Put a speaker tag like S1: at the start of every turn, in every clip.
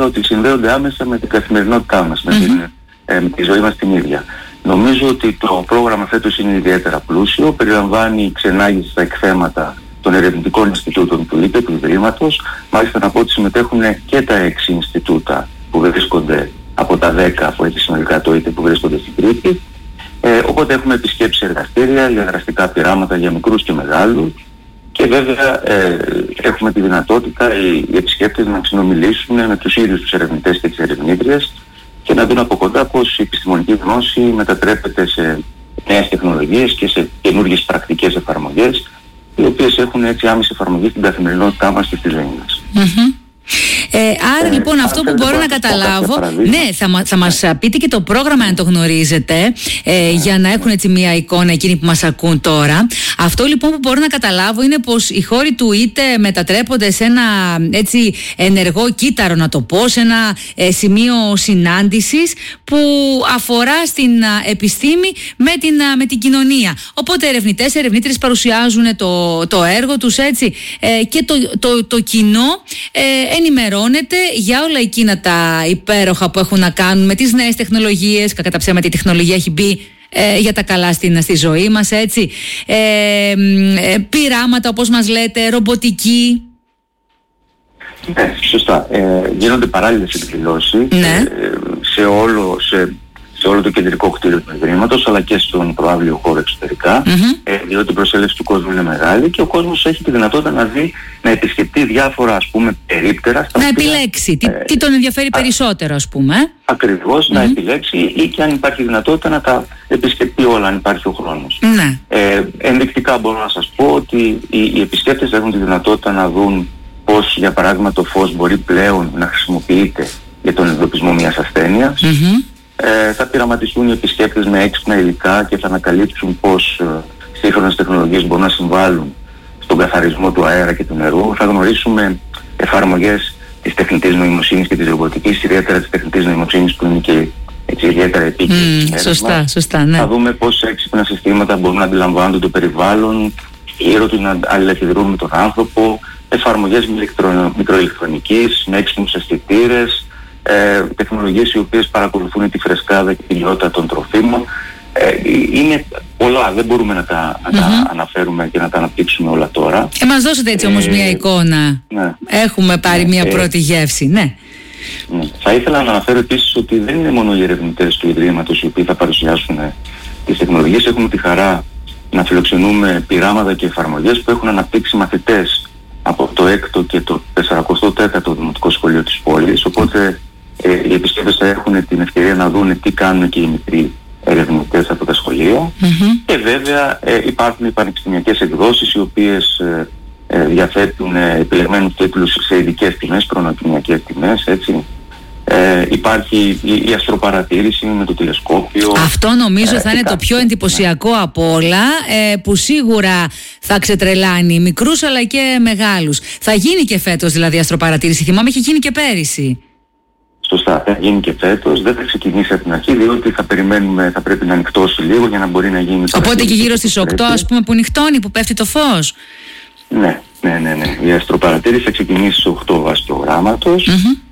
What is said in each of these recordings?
S1: έλεγα ότι συνδέονται άμεσα με την καθημερινότητά μας, με τη ζωή μας την ίδια. Νομίζω ότι το πρόγραμμα φέτος είναι ιδιαίτερα πλούσιο, περιλαμβάνει ξενάγηση στα εκθέματα των ερευνητικών Ινστιτούτων του ΙΤΕ, του Ιδρύματος. Μάλιστα να πω ότι συμμετέχουν και τα 6 Ινστιτούτα που βρίσκονται από τα 10 που έχει συνολικά το ΙΤΕ που βρίσκονται στην Κρήτη. Οπότε έχουμε επισκέψεις εργαστήρια, διαδραστικά πειράματα για μικρούς και μεγάλους και βέβαια έχουμε τη δυνατότητα οι επισκέπτες να συνομιλήσουν με τους ίδιους τους ερευνητές και τις ερευνήτριες και να δουν από κοντά πώς η επιστημονική γνώση μετατρέπεται σε νέες τεχνολογίες και σε καινούργιες πρακτικές εφαρμογές, οι οποίες έχουν έτσι άμεση εφαρμογή στην καθημερινότητά μας και στη ζωή μας.
S2: Άρα λοιπόν αυτό που μπορώ να καταλάβω, ναι, θα μας πείτε και το πρόγραμμα αν το γνωρίζετε, για να έχουν έτσι μια εικόνα εκείνοι που μας ακούν τώρα. Αυτό λοιπόν που μπορώ να καταλάβω είναι πως οι χώροι του ΙΤΕ μετατρέπονται σε ένα έτσι ενεργό κύτταρο, να το πω, σε ένα σημείο συνάντησης που αφορά στην επιστήμη με την κοινωνία. Οπότε ερευνητές, ερευνήτριες παρουσιάζουν το έργο τους έτσι, και το κοινό ενημερώνεται για όλα εκείνα τα υπέροχα που έχουν να κάνουν με τις νέες τεχνολογίες. Κατά ψέματα η τεχνολογία έχει μπει για τα καλά στη ζωή μας, έτσι. Πειράματα όπως μας λέτε, ρομποτική.
S1: Σωστά. Γίνονται παράλληλες εκδηλώσεις σε όλο το κεντρικό κτίριο του Ιδρύματος, αλλά και στον προαύλιο χώρο εξωτερικά, διότι η προσέλευση του κόσμου είναι μεγάλη και ο κόσμος έχει τη δυνατότητα να επισκεφτεί διάφορα, ας πούμε, περίπτερα.
S2: Να επιλέξει τι τον ενδιαφέρει περισσότερο, ας πούμε.
S1: Ακριβώς, να επιλέξει ή και αν υπάρχει δυνατότητα να τα επισκεφτεί όλα, αν υπάρχει ο χρόνος. Ενδεικτικά μπορώ να σας πω ότι οι επισκέπτες έχουν τη δυνατότητα να δουν πώς, για παράδειγμα, το φως μπορεί πλέον να χρησιμοποιείται για τον εντοπισμό μιας ασθένειας. Θα πειραματιστούν οι επισκέπτες με έξυπνα υλικά και θα ανακαλύψουν πώς σύγχρονες τεχνολογίες μπορούν να συμβάλλουν στον καθαρισμό του αέρα και του νερού. Θα γνωρίσουμε εφαρμογές της τεχνητής νοημοσύνης και της ρομποτικής, ιδιαίτερα της τεχνητής νοημοσύνης που είναι και έτσι ιδιαίτερα επίκαιρη.
S2: Σωστά, ναι.
S1: Θα δούμε πώς έξυπνα συστήματα μπορούν να αντιλαμβάνονται το περιβάλλον, γύρω τους να αλληλεπιδρούν με τον άνθρωπο, εφαρμογές μικροηλεκτρονικής, με έξυπνους αισθητήρες, τεχνολογίες οι οποίες παρακολουθούν τη φρεσκάδα και την ποιότητα των τροφίμων. Είναι πολλά, δεν μπορούμε να τα αναφέρουμε και να τα αναπτύξουμε όλα τώρα.
S2: Μας δώσετε έτσι όμως μια εικόνα.
S1: Ναι.
S2: Έχουμε πάρει μια πρώτη γεύση, ναι.
S1: Θα ήθελα να αναφέρω επίσης ότι δεν είναι μόνο οι ερευνητές του Ιδρύματος οι οποίοι θα παρουσιάσουν τις τεχνολογίες. Έχουμε τη χαρά να φιλοξενούμε πειράματα και εφαρμογές που έχουν αναπτύξει μαθητές από το 6ο και το 44ο Δημοτικό Σχολείο της πόλης, οπότε οι επισκέπτες θα έχουν την ευκαιρία να δουν τι κάνουν και οι μικροί ερευνητές από τα σχολεία. Και βέβαια υπάρχουν οι πανεπιστημιακές εκδόσεις οι οποίες διαθέτουν επιλεγμένους τίτλους σε ειδικές τιμές, προνοτιμιακές τιμές, έτσι. Υπάρχει η αστροπαρατήρηση με το τηλεσκόπιο.
S2: Αυτό νομίζω θα είναι το πιο εντυπωσιακό από όλα, που σίγουρα θα ξετρελάνει μικρούς αλλά και μεγάλους. Θα γίνει και φέτος δηλαδή αστροπαρατήρηση, θυμάμαι είχε γίνει και πέρυσι.
S1: Σωστά, θα γίνει και φέτος, δεν θα ξεκινήσει από την αρχή διότι θα πρέπει να νυχτώσει λίγο για να μπορεί να γίνει.
S2: Οπότε και γύρω στις 8 ας πούμε που νυχτώνει, που πέφτει το φως.
S1: Ναι. Η αστροπαρατήρηση θα ξεκινήσει στις 8 βάσει προγράμματος.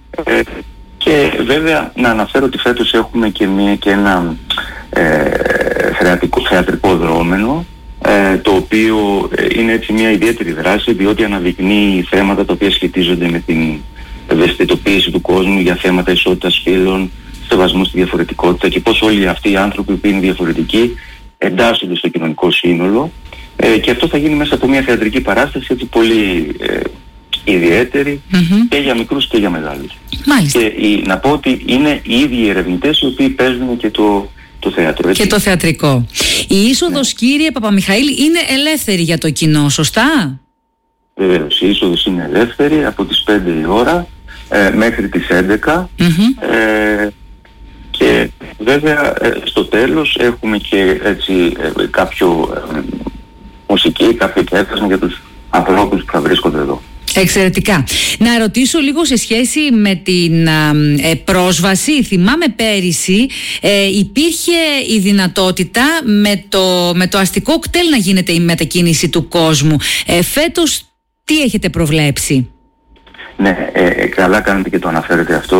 S1: Και βέβαια να αναφέρω ότι φέτος έχουμε και ένα θεατρικό δρόμενο, το οποίο είναι έτσι μια ιδιαίτερη δράση διότι αναδεικνύει θέματα τα οποία σχετίζονται με την ευαισθητοποίηση του κόσμου για θέματα ισότητας φύλων, σεβασμού στη διαφορετικότητα και πώς όλοι αυτοί οι άνθρωποι που είναι διαφορετικοί εντάσσονται στο κοινωνικό σύνολο, και αυτό θα γίνει μέσα από μια θεατρική παράσταση έτσι πολύ ιδιαίτερη και για μικρούς και για μεγάλους.
S2: Μάλιστα.
S1: Και να πω ότι είναι οι ίδιοι ερευνητές οι οποίοι παίζουν και το θέατρο. Έτσι.
S2: Και το θεατρικό. Η είσοδος, κύριε Παπαμιχαήλ, είναι ελεύθερη για το κοινό, σωστά?
S1: Βεβαίως, η είσοδος είναι ελεύθερη από τις 5 η ώρα μέχρι τις 11. Και βέβαια στο τέλος έχουμε και έτσι κάποιο μουσική, κάποιο κέφασμα για τους ανθρώπους που θα βρίσκονται εδώ.
S2: Εξαιρετικά. Να ρωτήσω λίγο σε σχέση με την πρόσβαση. Θυμάμαι πέρυσι υπήρχε η δυνατότητα με το αστικό κτέλ να γίνεται η μετακίνηση του κόσμου. Φέτος τι έχετε προβλέψει?
S1: Ναι, καλά κάνετε και το αναφέρετε αυτό.